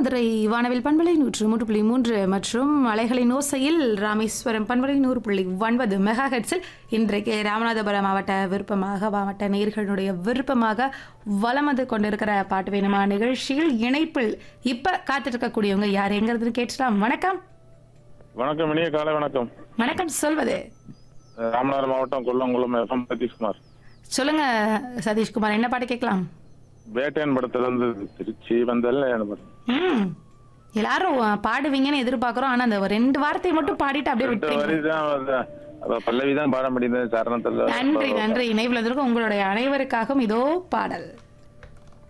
மதுரை வானவில் பண்பலை 103.3 மற்றும் அலைகளின் ஓசையில் ராமேஸ்வரம் பண்பலை 100.9 மெகா ஹெர்ட்ஸில் இன்றைக்கு ராமநாதபுரம் மாவட்ட நேயர்களுடைய விருப்பமாக வலம் வந்து கொண்டிருக்கிற பாட்டு வேணுமா நிகழ்ச்சியில் இணைப்பில் இப்ப காத்துட்டு இருக்கக்கூடியவங்க யார் எங்கிறதுன்னு கேட்டுலாம். வணக்கம். வணக்கம், இனிய காலை வணக்கம். வணக்கம். சொல்வது ராமநாதபுரம் மாவட்டம் கொல்லங்குளம் எஃப்எம் சதீஷ்குமார். சொல்லுங்க சதீஷ்குமார், என்ன பாட்டு கேட்கலாம்? வேட்டையன் படத்துல இருந்து திருச்சி வந்தல்ல எல்லாரும் பாடுவீங்கன்னு எதிர்பார்க்கிறோம். ஆனா அந்த 2 வார்த்தையை மட்டும் பாடிட்டு அப்படியே விட்டு பல்லவிதான் பாட முடியுது சரணத்துல. நன்றி. இணைவுல உங்களுடைய அனைவருக்காகவும் இதோ பாடல்.